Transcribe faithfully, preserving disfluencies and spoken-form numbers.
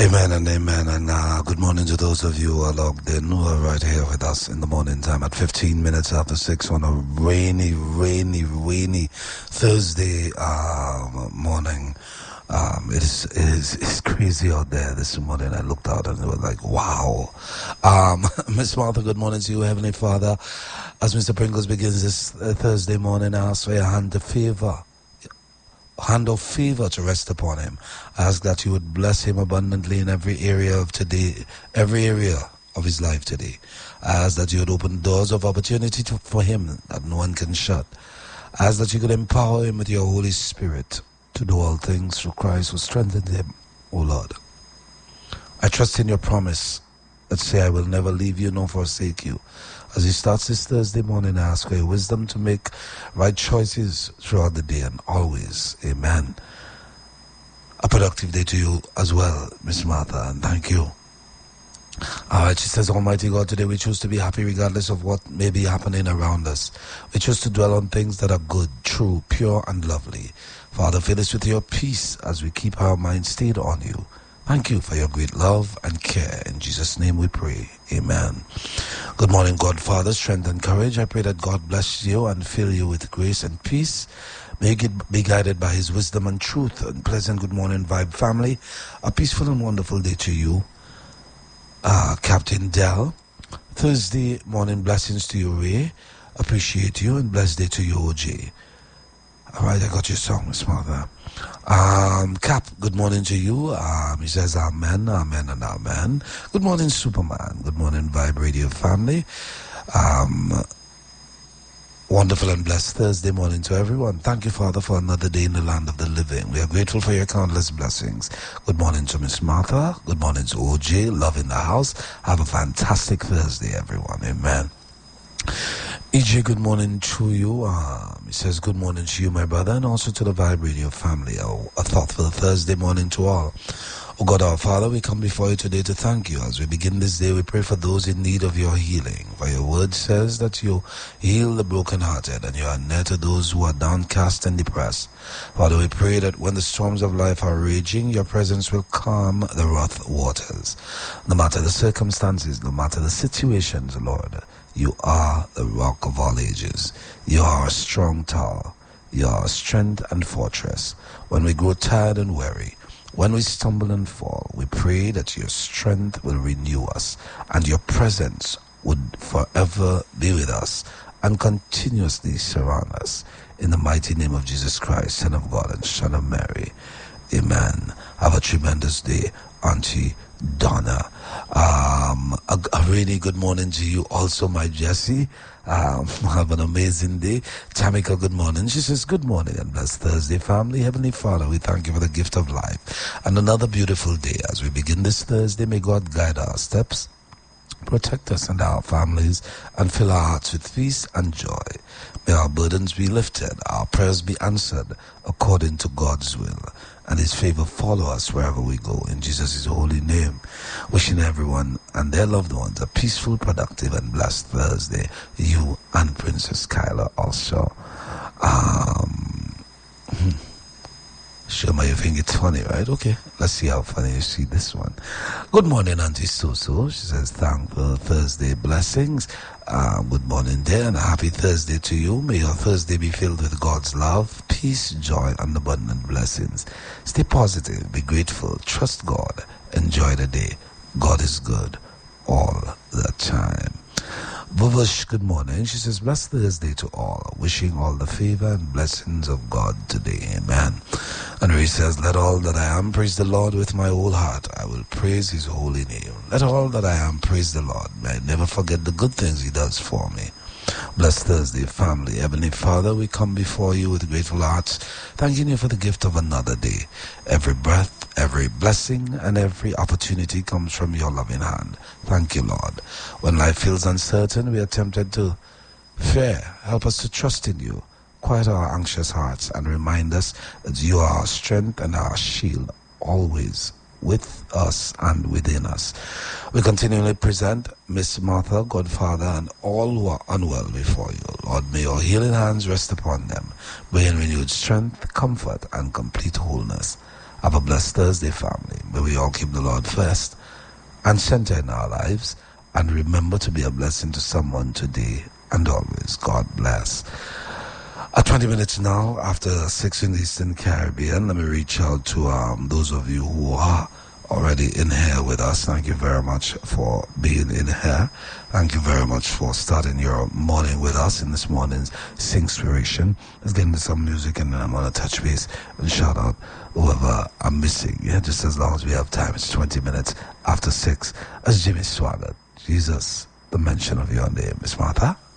Amen and amen, and uh, good morning to those of you who are logged in, who are right here with us in the morning time at fifteen minutes after six on a rainy, rainy, rainy Thursday um, morning. Um, it is, it is it's crazy out there this morning. I looked out and it was like, wow. Um, Miss Martha, good morning to you, Heavenly Father. As Mister Pringles begins this uh, Thursday morning, I ask for your hand of favor. Hand of favor to rest upon him. I ask that you would bless him abundantly in every area of today, every area of his life today. I ask that you would open doors of opportunity to, for him that no one can shut. I ask that you could empower him with your Holy Spirit to do all things through Christ who strengthened him, O Lord. I trust in your promise that say, I will never leave you nor forsake you. As he starts this Thursday morning, I ask for your wisdom to make right choices throughout the day and always. Amen. A productive day to you as well, Miss Martha, and thank you. All right, she says, Almighty God, today we choose to be happy regardless of what may be happening around us. We choose to dwell on things that are good, true, pure, and lovely. Father, fill us with your peace as we keep our minds stayed on you. Thank you for your great love and care. In Jesus' name we pray. Amen. Good morning, Godfather, strength and courage. I pray that God bless you and fill you with grace and peace. May you be guided by his wisdom and truth. And pleasant good morning, Vibe family. A peaceful and wonderful day to you. Uh, Captain Dell. Thursday morning blessings to you, Ray. Appreciate you, and blessed day to you, O J. All right, I got your song, Miss Mother. Um, Cap, good morning to you. Um, he says amen, amen, and amen. Good morning, Superman. Good morning, Vibe Radio family. Um, wonderful and blessed Thursday morning to everyone. Thank you, Father, for another day in the land of the living. We are grateful for your countless blessings. Good morning to Miss Martha. Good morning to O J. Love in the house. Have a fantastic Thursday, everyone. Amen. E J, good morning to you. Um, he says, good morning to you, my brother, and also to the Vibe Radio family. Oh, a thoughtful Thursday morning to all. Oh God, our Father, we come before you today to thank you. As we begin this day, we pray for those in need of your healing. For your word says that you heal the brokenhearted, and you are near to those who are downcast and depressed. Father, we pray that when the storms of life are raging, your presence will calm the rough waters. No matter the circumstances, no matter the situations, Lord, you are the rock of all ages. You are a strong tower. You are a strength and fortress. When we grow tired and weary, when we stumble and fall, we pray that your strength will renew us and your presence would forever be with us and continuously surround us. In the mighty name of Jesus Christ, Son of God and Son of Mary. Amen. Have a tremendous day, Auntie Donna. Um, a, a really good morning to you also, my Jessie. Um, have an amazing day. Tamika, good morning. She says, good morning and blessed Thursday, family. Heavenly Father, we thank you for the gift of life and another beautiful day. As we begin this Thursday, may God guide our steps, protect us and our families, and fill our hearts with peace and joy. May our burdens be lifted, our prayers be answered according to God's will, and his favor follow us wherever we go. In Jesus' holy name, wishing everyone and their loved ones a peaceful, productive, and blessed Thursday. You and Princess Kyla also. Um... Shema, you think it's funny, right? Okay, let's see how funny you see this one. Good morning, Auntie Soso. She says, thankful Thursday blessings. Uh, good morning, dear, and a happy Thursday to you. May your Thursday be filled with God's love, peace, joy, and abundant blessings. Stay positive, be grateful, trust God, enjoy the day. God is good all the time. Vuvush, good morning. She says, blessed Thursday to all. Wishing all the favor and blessings of God today. Amen. And he says, let all that I am praise the Lord with my whole heart. I will praise his holy name. Let all that I am praise the Lord. May I never forget the good things he does for me. Blessed Thursday, family. Heavenly Father, we come before you with grateful hearts, thanking you for the gift of another day. Every breath, every blessing, and every opportunity comes from your loving hand. Thank you, Lord. When life feels uncertain, we are tempted to fear. Help us to trust in you. Quiet our anxious hearts and remind us that you are our strength and our shield, always with us and within us. We continually present Miss Martha, Godfather, and all who are unwell before you. Lord, may your healing hands rest upon them, bring renewed strength, comfort, and complete wholeness. Have a blessed Thursday, family. May we all keep the Lord first and center in our lives, and remember to be a blessing to someone today and always. God bless. At twenty minutes now after six in the Eastern Caribbean, let me reach out to um, those of you who are already in here with us. Thank you very much for being in here. Thank you very much for starting your morning with us in this morning's Singspiration. Let's get into some music and then I'm going to touch base and shout out whoever I'm missing. Yeah, just as long as we have time. It's twenty minutes after six. As Jimmy Swaggart, Jesus, the mention of your name, Miss Martha.